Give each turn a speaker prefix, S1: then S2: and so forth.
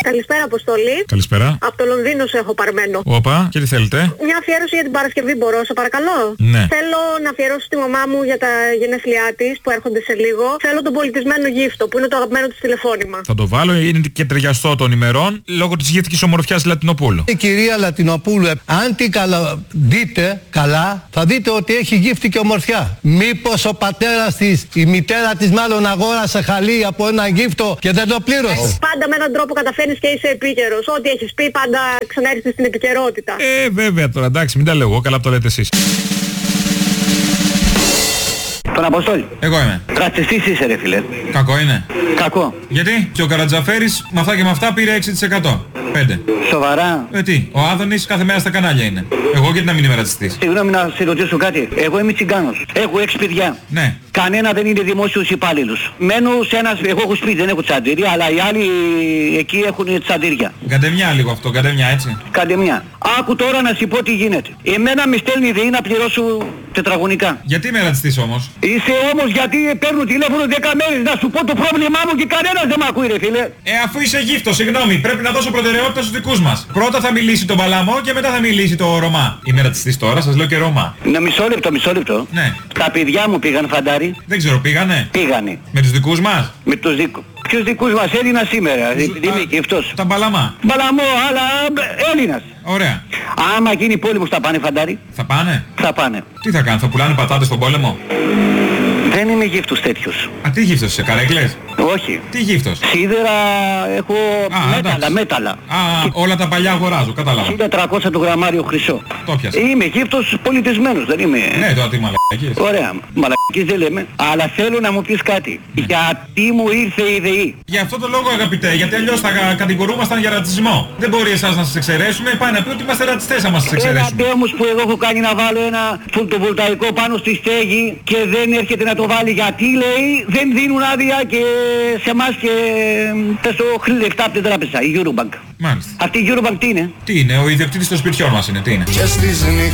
S1: Καλησπέρα, Αποστολή.
S2: Καλησπέρα.
S1: Από το Λονδίνο σε έχω παρμένο.
S2: Όπα, και τι θέλετε?
S1: Μια αφιέρωση για την Παρασκευή μπορώ, σε παρακαλώ?
S2: Ναι.
S1: Θέλω να αφιερώσω στη μαμά μου για τα γενέθλιά της που έρχονται σε λίγο. Θέλω τον πολιτισμένο γύφτο που είναι το αγαπημένο της τηλεφώνημα.
S2: Θα το βάλω, είναι και ταιριαστό των ημερών λόγω της γύφτικης ομορφιάς Λατινοπούλου.
S3: Η κυρία Λατινοπούλου, αν την δείτε καλά, θα δείτε ότι έχει γύφτικη ομορφιά. Μήπως ο πατέρας της, η μητέρα της μάλλον αγόρασε χαλί από ένα γύφτο και δεν το πλήρωσε?
S1: Πάντα με έναν τρόπο καταφέρνεις και είσαι επίκαιρος. Ό,τι έχεις πει πάντα ξαναέρχεσαι στην επικαιρότητα.
S2: Βέβαια τώρα, εντάξει, μην τα λέω εγώ, καλά που το λέτε εσείς.
S4: Τον Αποστόλη.
S2: Εγώ είμαι.
S4: Ρατσιστής είσαι ρε φίλε.
S2: Κακό είναι.
S4: Κακό.
S2: Γιατί? Και ο Καρατζαφέρης με αυτά και με αυτά πήρε 6%. 5.
S4: Σοβαρά.
S2: Τι, ο Άδωνης κάθε μέρα στα κανάλια είναι. Εγώ γιατί να μην είμαι ρατσιστής?
S4: Συγγνώμη να σε ρωτήσω κάτι. Εγώ είμαι τσιγκάνος. Έχω 6 παιδιά.
S2: Ναι.
S4: Κανένα δεν είναι δημόσιος υπάλληλος. Μένω σε ένας, εγώ έχω σπίτι, δεν έχω τσαντήρια, αλλά οι άλλοι εκεί έχουν τσαντήρια.
S2: Καντεμιά λίγο αυτό, καντεμιά έτσι.
S4: Καντεμιά. Άκου τώρα να σου πω τι γίνεται. Εμένα με στέλνει η ΔΕΗ να πληρώσω τετραγωνικά.
S2: Γιατί είμαι ρατσιστής όμως?
S4: Είσαι όμως γιατί παίρνω τηλέφωνο 10 μέρες να σου πω το πρόβλημά μου και κανένας δεν με ακούει ρε φίλε.
S2: Αφού είσαι γύφτος, συγγνώμη, πρέπει να δώσω προτεραιότητα στους δικούς μας. Πρώτα θα μιλήσει τον Παλαμό και μετά θα μιλήσει το Ρωμά. Είμαι ρατσιστής τώρα, σας λέω και Ρωμά.
S4: Μισό λεπτό.
S2: Ναι.
S4: Τα παιδιά μου πήγαν φαντάρι.
S2: Δεν ξέρω, πήγανε.
S4: Πήγανε.
S2: Με τους δικούς μας?
S4: Με τους δικούς. Ποιους δικούς μας Έλληνας σήμερα, επειδή είμαι και αυτός.
S2: Τα Παλαμά.
S4: Μπαλαμό, αλλά Έλληνας.
S2: Ωραία.
S4: Άμα γίνει πόλεμος θα πάνε φαντάρι.
S2: Θα πάνε.
S4: Θα πάνε.
S2: Τι θα κάνουν, θα πουλάνε πατάτες στον πόλεμο?
S4: Δεν είμαι γύφτος τέτοιος.
S2: Τι γύφτος είσαι, καρέκλες?
S4: Όχι.
S2: Τι γύφτος?
S4: Σίδερα έχω μέταλλα.
S2: Όλα τα παλιά αγοράζω, κατάλαβα.
S4: 1.300 το γραμμάριο χρυσό.
S2: Το πιάσα.
S4: Είμαι γύφτος πολιτισμένος, δεν είμαι.
S2: Ναι, τώρα τι μαλακίες.
S4: Ωραία, μαλακίες δεν λέμε. Αλλά θέλω να μου πεις κάτι. Γιατί μου ήρθε η ΔΕΗ?
S2: Για αυτό το λόγο αγαπητέ, γιατί αλλιώς θα κατηγορούμασταν για ρατσισμό. Δεν μπορεί εσάς να σας εξαιρέσουμε, πάει να πει ότι είμαστε ρατσιστές άμα σας εξαιρέσουμε.
S4: Ένα όμως που εγώ έχω κάνει να βάλω ένα φωτοβολταϊκό πάνω στη στέγη και δεν έρχεται να το βάλει γιατί λέει δεν δίνουν άδεια και σε εμάς και πες το λεφτά από την τράπεζα, η Eurobank.
S2: Μάλιστα.
S4: Αυτή η Eurobank τι είναι?
S2: Τι είναι, ο ιδιοκτήτης των σπιτιών μας είναι, τι είναι?